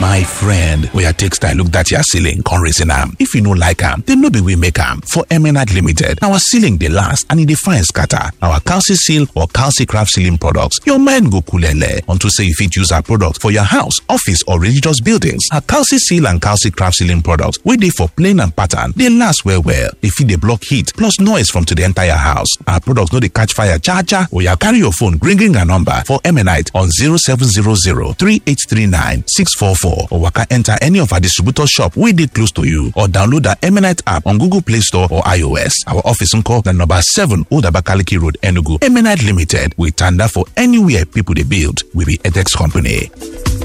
My friend, oya take style look that your ceiling con reason am. If you no like am, then no be we make am. For Eminent Limited, our ceiling dey last and e dey fine scatter. Our Calci Seal or Calci Craft ceiling products, your mind go coolele unto say you fit use our product for your house, office or religious buildings. Our Calci Seal and Calci Craft ceiling products wey dey for plain and pattern dey last well. Dey fit dey block heat plus noise from to the entire house. Our products no dey catch fire cha-cha. Oya carry your phone ring a number for Eminent on 0700-3839-644 or waka enter any of our distributor shop wey dey close to you or download the Eminent app on Google Play Store or iOS. Our office call the number 7 Old Abakaliki Road, Enugu. Eminent Limited, we tanda for anywhere people dey build. We be Edex Company.